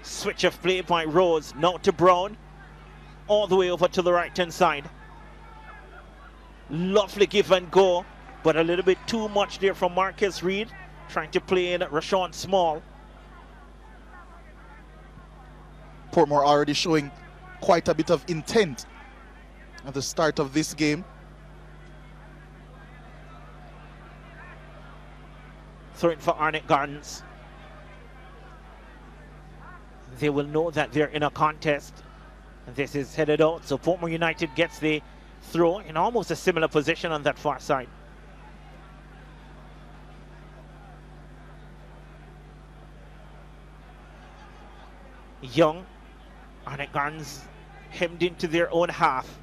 Switch of play by Rose. Now to Brown. All the way over to the right-hand side. Lovely give and go, but a little bit too much there from Marcus Reed, trying to play in Rashawn Small. Portmore already showing quite a bit of intent at the start of this game. Throwing for Arnett Gardens. They will know that they're in a contest. This is headed out, so Portmore United gets the throw in almost a similar position on that far side. Young, Arnett Gardens hemmed into their own half.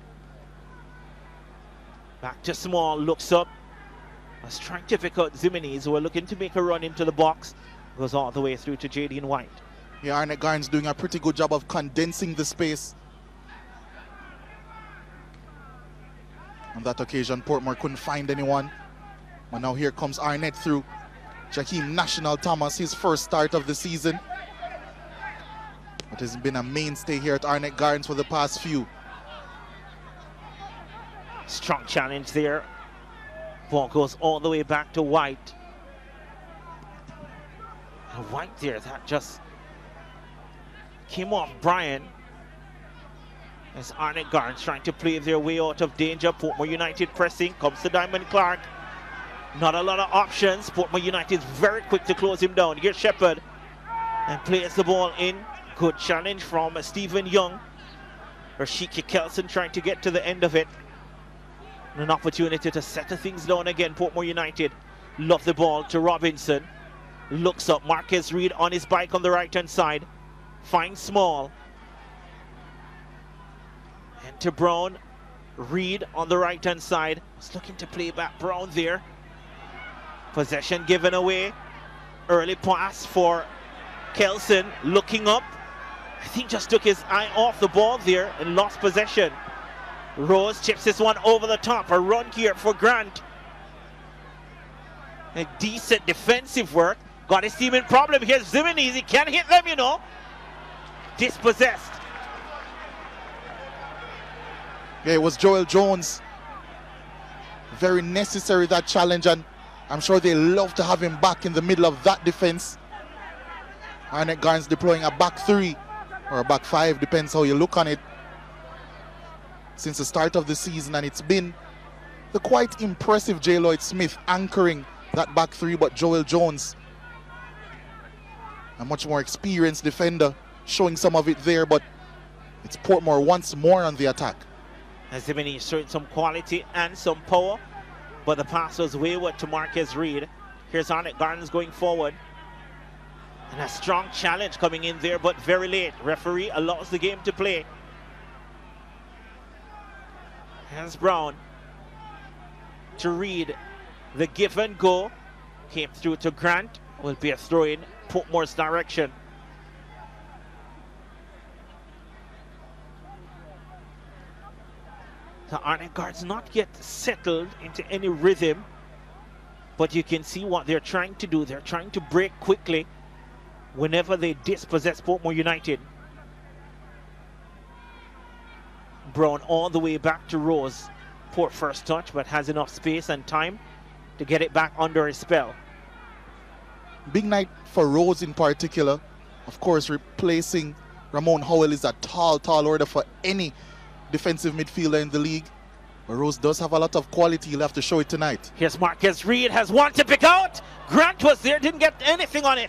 Back to Small, looks up. Was trying to pick out Zimenez, who are looking to make a run into the box. Goes all the way through to Jaden White. Yeah, Arnett Gardens doing a pretty good job of condensing the space. On that occasion, Portmore couldn't find anyone. But now here comes Arnett through. Jakeem National Thomas, his first start of the season. But has been a mainstay here at Arnett Gardens for the past few. Strong challenge there. Ball goes all the way back to White. And White there, that just came off Brian. As Arnett Gardens trying to play their way out of danger. Portmore United pressing, comes to Diamond Clark. Not a lot of options. Portmore United is very quick to close him down. Here's Shepard and plays the ball in. Good challenge from Stephen Young. Rashiki Kelson trying to get to the end of it. And an opportunity to settle things down again. Portmore United love the ball to Robinson. Looks up. Marcus Reed on his bike on the right-hand side. Finds Small. And to Brown. Reed on the right-hand side. Was looking to play back Brown there. Possession given away. Early pass for Kelson. Looking up. I think just took his eye off the ball there and lost possession. Rose chips this one over the top. A run here for Grant. A decent defensive work. Got his team in problem. Here's Zimenez. He can't hit them, you know. Dispossessed. Yeah, it was Joel Jones. Very necessary, that challenge, and I'm sure they love to have him back in the middle of that defense. Arnett Gardens deploying a back three or a back five, depends how you look on it, since the start of the season, and it's been the quite impressive J. Lloyd Smith anchoring that back three, but Joel Jones, a much more experienced defender, showing some of it there, but it's Portmore once more on the attack. Zimenez showing some quality and some power, but the pass was wayward to Marcus Reed. Here's Arnett Gardens going forward. And a strong challenge coming in there, but very late. Referee allows the game to play. Here's Brown to Reed. The give and go came through to Grant. Will be a throw in Portmore's direction. The Arnett Gardens not yet settled into any rhythm, but you can see what they're trying to do. They're trying to break quickly whenever they dispossess Portmore United. Brown all the way back to Rose. Poor first touch, but has enough space and time to get it back under his spell. Big night for Rose in particular. Of course, replacing Ramon Howell is a tall order for any defensive midfielder in the league. But Rose does have a lot of quality. He'll have to show it tonight. Here's Marcus Reed, has one to pick out. Grant was there, didn't get anything on it.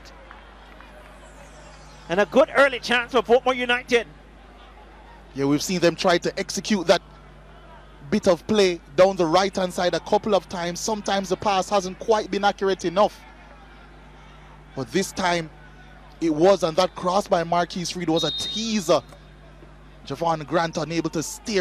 And a good early chance for Portmore United. Yeah, we've seen them try to execute that bit of play down the right-hand side a couple of times. Sometimes the pass hasn't quite been accurate enough. But this time it was, and that cross by Marquise Reed was a teaser. Javon Grant unable to steer